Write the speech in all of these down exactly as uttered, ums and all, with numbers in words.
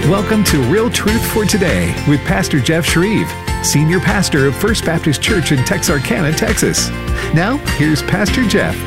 Welcome to Real Truth for Today with Pastor Jeff Shreve, Senior Pastor of First Baptist Church in Texarkana, Texas. Now, here's Pastor Jeff.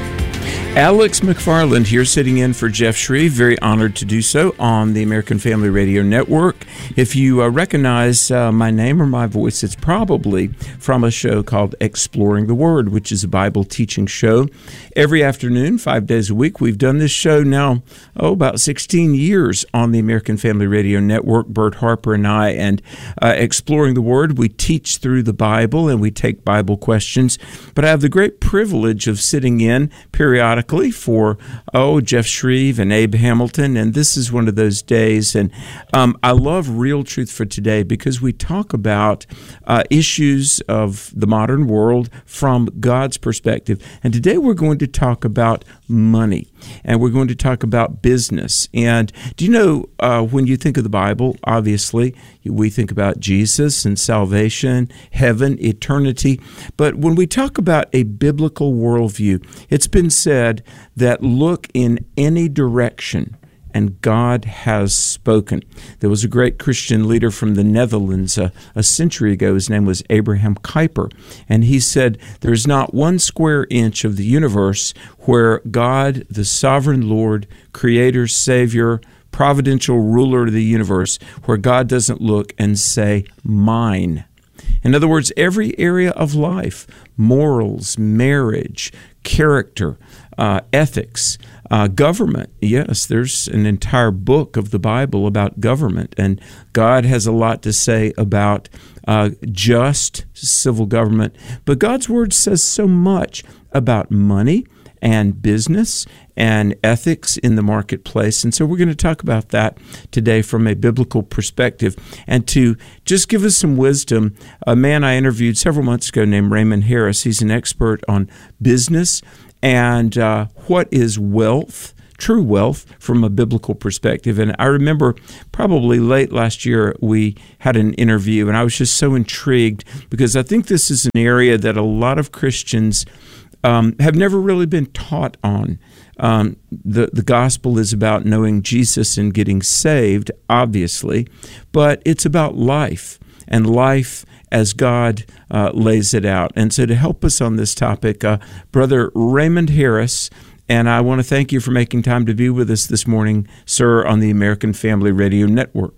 Alex McFarland here, sitting in for Jeff Shreve. Very honored to do so on the American Family Radio Network. If you uh, recognize uh, my name or my voice, it's probably from a show called Exploring the Word, which is a Bible teaching show. Every afternoon, five days a week, we've done this show now, oh, about sixteen years on the American Family Radio Network, Bert Harper and I. And uh, Exploring the Word, we teach through the Bible and we take Bible questions. But I have the great privilege of sitting in periodically for, oh, Jeff Shreve and Abe Hamilton, and this is one of those days. And um, I love Real Truth for Today because we talk about uh, issues of the modern world from God's perspective. And today we're going to talk about money, and we're going to talk about business. And do you know, uh, when you think of the Bible, obviously, we think about Jesus and salvation, heaven, eternity. But when we talk about a biblical worldview, it's been said that look in any direction, and God has spoken. There was a great Christian leader from the Netherlands uh, a century ago. His name was Abraham Kuyper, and he said, there's not one square inch of the universe where God, the sovereign Lord, Creator, Savior, providential ruler of the universe, where God doesn't look and say, mine. In other words, every area of life, morals, marriage, character, uh, ethics, uh, government. Yes, there's an entire book of the Bible about government, and God has a lot to say about uh, just civil government. But God's Word says so much about money and business and ethics in the marketplace. And so we're going to talk about that today from a biblical perspective. And to just give us some wisdom, a man I interviewed several months ago named Raymond Harris, he's an expert on business and uh, what is wealth, true wealth from a biblical perspective. And I remember probably late last year we had an interview, and I was just so intrigued because I think this is an area that a lot of Christians Um, have never really been taught on. Um, the, the gospel is about knowing Jesus and getting saved, obviously, but it's about life and life as God uh, lays it out. And so to help us on this topic, uh, Brother Raymond Harris, and I want to thank you for making time to be with us this morning, sir, on the American Family Radio Network.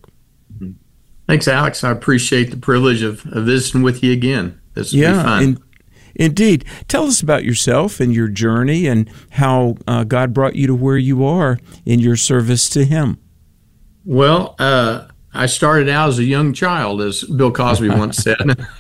Thanks, Alex. I appreciate the privilege of, of visiting with you again. This will yeah, be fun. And, Indeed. Tell us about yourself and your journey and how uh, God brought you to where you are in your service to Him. Well, uh, I started out as a young child, as Bill Cosby once said.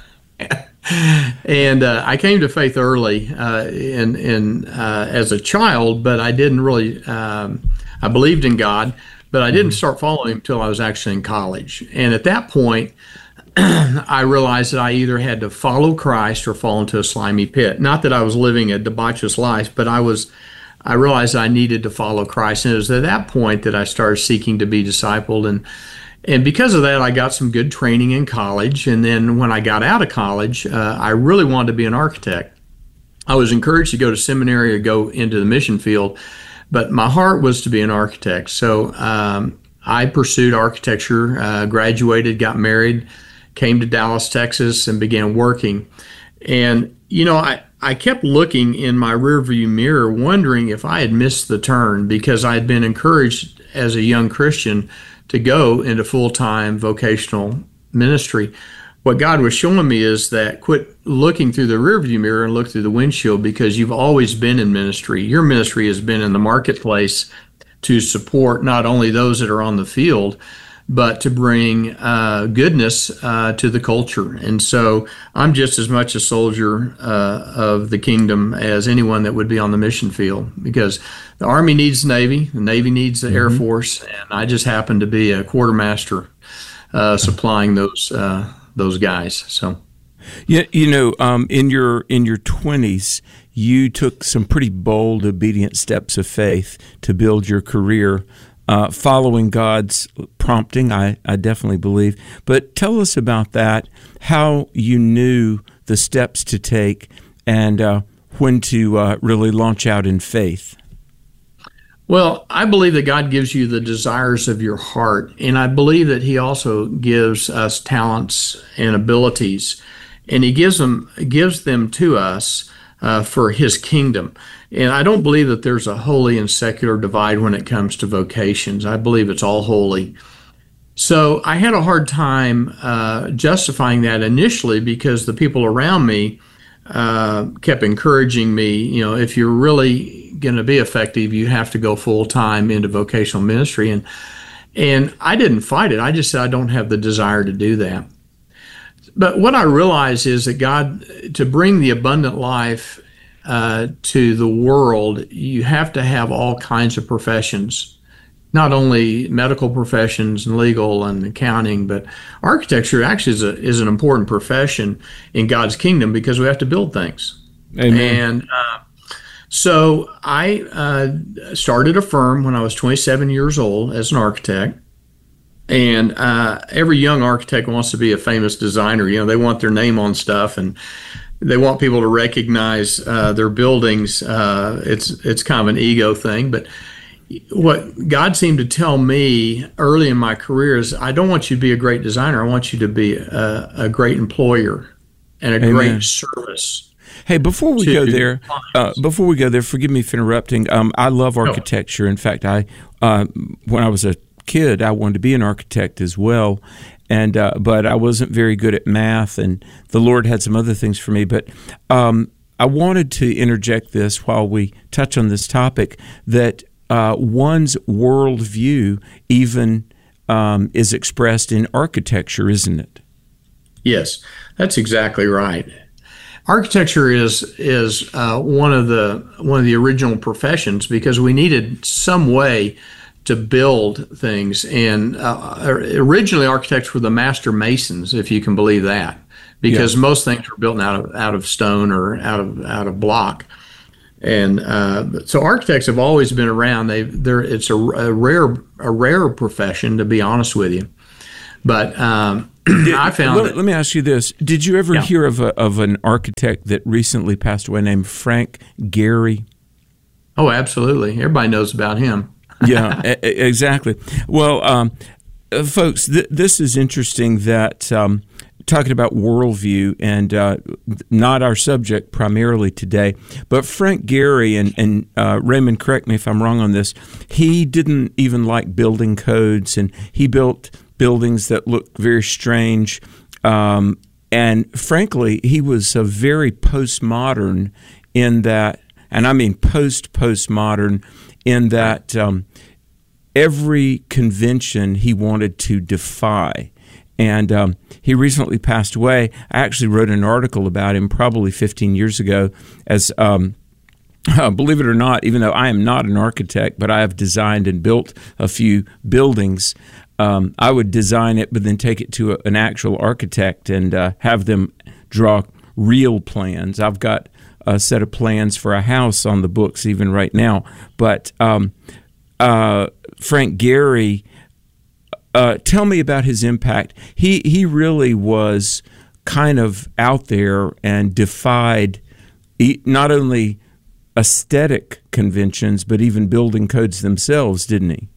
and uh, I came to faith early uh, in, in, uh, as a child, but I didn't really, um, I believed in God, but I didn't start following Him until I was actually in college. And at that point, I realized that I either had to follow Christ or fall into a slimy pit. Not that I was living a debaucherous life, but I was. I realized I needed to follow Christ, and it was at that point that I started seeking to be discipled. And and because of that, I got some good training in college. And then when I got out of college, uh, I really wanted to be an architect. I was encouraged to go to seminary or go into the mission field, but my heart was to be an architect. So um, I pursued architecture, uh, graduated, got married, came to Dallas, Texas, and began working. And, you know, I, I kept looking in my rearview mirror, wondering if I had missed the turn, because I had been encouraged as a young Christian to go into full-time vocational ministry. What God was showing me is that quit looking through the rearview mirror and look through the windshield, because you've always been in ministry. Your ministry has been in the marketplace to support not only those that are on the field, but to bring uh, goodness uh, to the culture. And so I'm just as much a soldier uh, of the kingdom as anyone that would be on the mission field, because the Army needs the Navy, the Navy needs the mm-hmm. Air Force, and I just happen to be a quartermaster uh, supplying those uh, those guys. So, yeah, you know, um, in your in your twenties, you took some pretty bold, obedient steps of faith to build your career. Uh, following God's prompting, I, I definitely believe. But tell us about that, how you knew the steps to take and uh, when to uh, really launch out in faith. Well, I believe that God gives you the desires of your heart, and I believe that He also gives us talents and abilities, and He gives them gives them to us uh, for His kingdom. And I don't believe that there's a holy and secular divide when it comes to vocations. I believe it's all holy. So I had a hard time uh, justifying that initially because the people around me uh, kept encouraging me, you know, if you're really going to be effective, you have to go full time into vocational ministry. And and I didn't fight it. I just said I don't have the desire to do that. But what I realized is that God, to bring the abundant life uh, to the world, you have to have all kinds of professions. Not only medical professions and legal and accounting, but architecture actually is, a, is an important profession in God's kingdom because we have to build things. Amen. And uh, so I uh, started a firm when I was twenty-seven years old as an architect. And uh, every young architect wants to be a famous designer. You know, they want their name on stuff and they want people to recognize uh, their buildings. Uh, it's it's kind of an ego thing, but what God seemed to tell me early in my career is, I don't want you to be a great designer. I want you to be a, a great employer and a Amen. Great service. Hey, before we to go there, uh, before we go there, forgive me for interrupting. Um, I love architecture. In fact, I uh, when I was a kid, I wanted to be an architect as well, and uh, but I wasn't very good at math, and the Lord had some other things for me. But um, I wanted to interject this while we touch on this topic, that Uh, one's worldview even um, is expressed in architecture, isn't it? Yes, that's exactly right. Architecture is is uh, one of the one of the original professions because we needed some way to build things. And uh, originally, architects were the master masons, if you can believe that, because yeah. most things were built out of out of stone or out of out of block. And uh, so architects have always been around. They, they're, it's a, a rare, a rare profession, to be honest with you. But um, Did, I found. Well, that, let me ask you this: did you ever yeah. hear of a, of an architect that recently passed away named Frank Gehry? Oh, absolutely. Everybody knows about him. Yeah, a- exactly. Well, um, uh, folks, th- this is interesting. That. Um, Talking about worldview, and uh, not our subject primarily today, but Frank Gehry, and, and uh, Raymond, correct me if I'm wrong on this, he didn't even like building codes, and he built buildings that looked very strange. Um, and frankly, he was a very postmodern in that, and I mean post-postmodern, in that um, every convention he wanted to defy. And um, he recently passed away. I actually wrote an article about him probably fifteen years ago. As um, uh, believe it or not, even though I am not an architect, but I have designed and built a few buildings. Um, I would design it, but then take it to a, an actual architect and uh, have them draw real plans. I've got a set of plans for a house on the books even right now. But um, uh, Frank Gehry. Uh, tell me about his impact. He he really was kind of out there and defied not only aesthetic conventions, but even building codes themselves, didn't he?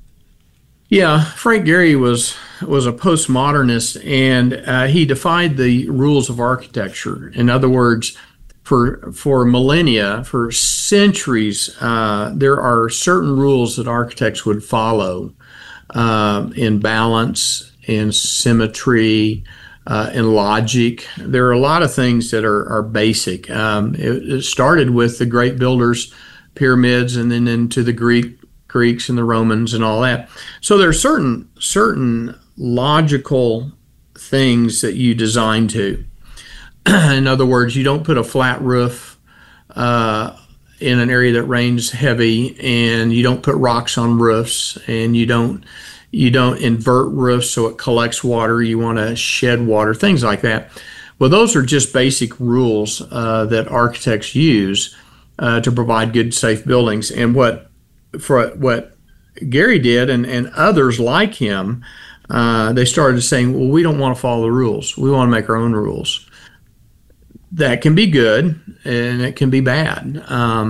Yeah, Frank Gehry was was a postmodernist, and uh, he defied the rules of architecture. In other words, for for millennia, for centuries, uh, there are certain rules that architects would follow. Uh, in balance, in symmetry, uh, in logic. There are a lot of things that are, are basic. Um, it, it started with the great builders, pyramids, and then into the Greek Greeks and the Romans and all that. So there are certain certain logical things that you design to. In other words, you don't put a flat roof uh, in an area that rains heavy, and you don't put rocks on roofs, and you don't you don't invert roofs so it collects water. You want to shed water, things like that. Well, those are just basic rules uh, that architects use uh, to provide good, safe buildings. And what for what Gehry did, and, and others like him, uh, they started saying, well, we don't want to follow the rules. We want to make our own rules. That can be good, and it can be bad. Um,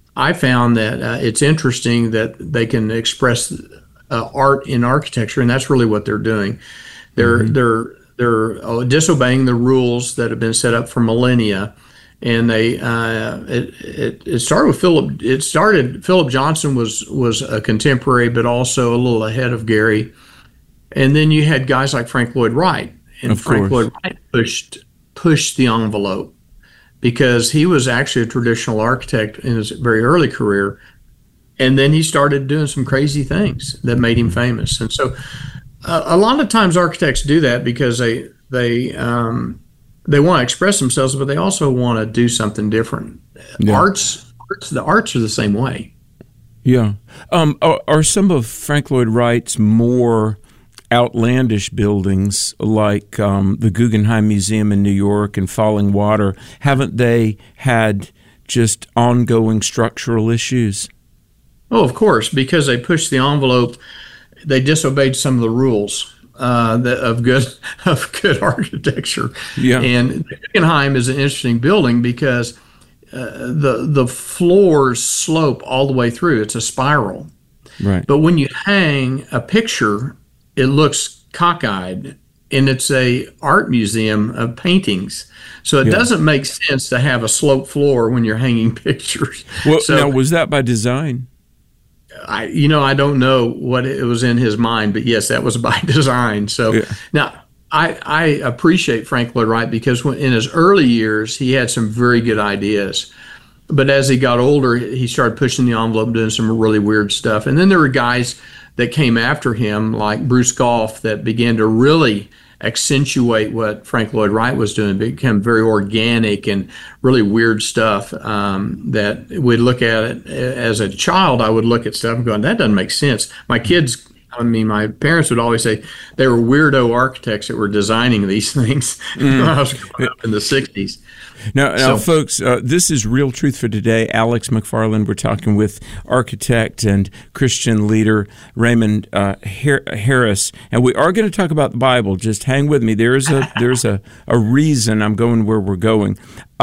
I found that uh, it's interesting that they can express uh, art in architecture, and that's really what they're doing. They're mm-hmm. they're they're uh, disobeying the rules that have been set up for millennia, and they uh, it, it it started with Philip. It started Philip Johnson was was a contemporary, but also a little ahead of Gehry, and then you had guys like Frank Lloyd Wright, and of Frank course. Lloyd Wright pushed pushed the envelope, because he was actually a traditional architect in his very early career. And then he started doing some crazy things that made him famous. And so uh, a lot of times architects do that because they they um, they want to express themselves, but they also want to do something different. Yeah. Arts, arts, the arts are the same way. Yeah. Um, are, are some of Frank Lloyd Wright's more outlandish buildings, like um, the Guggenheim Museum in New York and Falling Water, haven't they had just ongoing structural issues? Oh, of course, because they pushed the envelope. They disobeyed some of the rules uh, that, of good of good architecture. Yeah. And Guggenheim is an interesting building because uh, the the floors slope all the way through. It's a spiral. Right. But when you hang a picture, it looks cockeyed, and it's a art museum of paintings. So it yeah. doesn't make sense to have a sloped floor when you're hanging pictures. Well, so, now, was that by design? I, you know, I don't know what it was in his mind, but yes, that was by design. So yeah. now I, I appreciate Frank Lloyd Wright because when, in his early years, he had some very good ideas. But as he got older, he started pushing the envelope, doing some really weird stuff. And then there were guys that came after him, like Bruce Goff, that began to really accentuate what Frank Lloyd Wright was doing. It became very organic and really weird stuff um, that we'd look at it. As a child, I would look at stuff and go, that doesn't make sense. My kids, I mean, my parents would always say they were weirdo architects that were designing these things mm. when I was growing up in the sixties. Now, now so, folks, uh, this is Real Truth for Today. Alex McFarland. We're talking with architect and Christian leader Raymond uh, Harris, and we are going to talk about the Bible. Just hang with me. There's a there's a, a reason I'm going where we're going.